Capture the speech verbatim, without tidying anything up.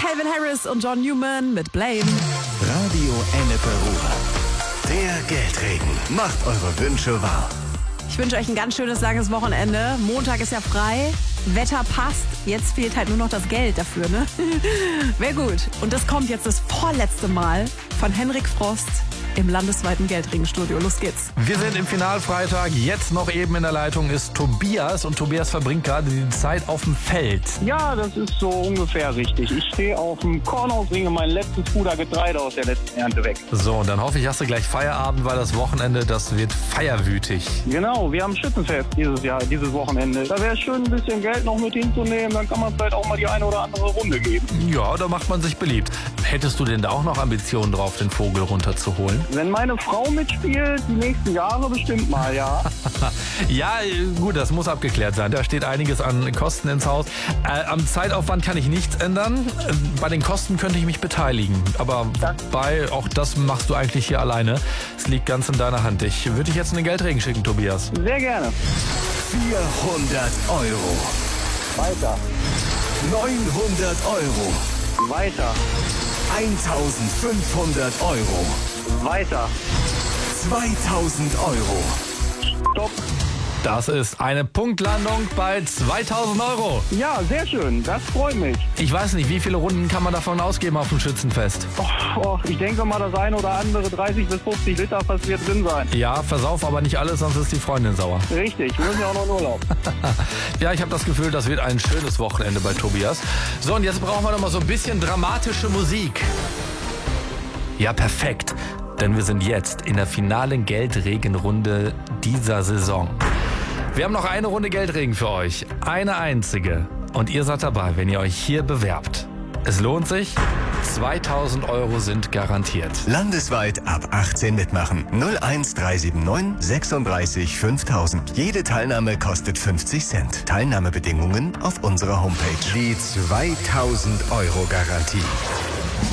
Calvin Harris und John Newman mit Blame. Radio Ennepe Ruhr. Der Geldregen macht eure Wünsche wahr. Ich wünsche euch ein ganz schönes, langes Wochenende. Montag ist ja frei, Wetter passt. Jetzt fehlt halt nur noch das Geld dafür, ne? Wäre gut. Und das kommt jetzt das vorletzte Mal von Henrik Frost im landesweiten Geldregenstudio. Los geht's. Wir sind im Finalfreitag. Jetzt noch eben in der Leitung ist Tobias. Und Tobias verbringt gerade die Zeit auf dem Feld. Ja, das ist so ungefähr richtig. Ich stehe auf dem Kornhaus, bringe mein letztes Puder Getreide aus der letzten Ernte weg. So, und dann hoffe ich, hast du gleich Feierabend, weil das Wochenende, das wird feierwütig. Genau, wir haben Schützenfest dieses Jahr, dieses Wochenende. Da wäre es schön, ein bisschen Geld noch mit hinzunehmen. Dann kann man vielleicht auch mal die eine oder andere Runde geben. Ja, da macht man sich beliebt. Hättest du denn da auch noch Ambitionen drauf, den Vogel runterzuholen? Wenn meine Frau mitspielt, die nächsten Jahre bestimmt mal, ja. Ja, gut, das muss abgeklärt sein. Da steht einiges an Kosten ins Haus. Äh, am Zeitaufwand kann ich nichts ändern. Äh, bei den Kosten könnte ich mich beteiligen. Aber Das- bei, auch das machst du eigentlich hier alleine. Es liegt ganz in deiner Hand. Ich würde dich jetzt in den Geldregen schicken, Tobias. Sehr gerne. vierhundert Euro. Weiter, neunhundert Euro. weiter, eintausendfünfhundert Euro. weiter. zweitausend Euro. Stopp. Das ist eine Punktlandung bei zweitausend Euro. Ja, sehr schön. Das freut mich. Ich weiß nicht, wie viele Runden kann man davon ausgeben auf dem Schützenfest? Och, och, ich denke mal, das eine oder andere dreißig bis fünfzig Liter Fass wird drin sein. Ja, versauf aber nicht alles, sonst ist die Freundin sauer. Richtig, wir müssen ja auch noch in Urlaub. Ja, ich habe das Gefühl, das wird ein schönes Wochenende bei Tobias. So, und jetzt brauchen wir noch mal so ein bisschen dramatische Musik. Ja, perfekt. Denn wir sind jetzt in der finalen Geldregenrunde dieser Saison. Wir haben noch eine Runde Geldregen für euch. Eine einzige. Und ihr seid dabei, wenn ihr euch hier bewerbt. Es lohnt sich. zweitausend Euro sind garantiert. Landesweit ab achtzehn mitmachen. null eins drei sieben neun sechsunddreißig fünftausend. Jede Teilnahme kostet fünfzig Cent. Teilnahmebedingungen auf unserer Homepage. Die zweitausend Euro Garantie.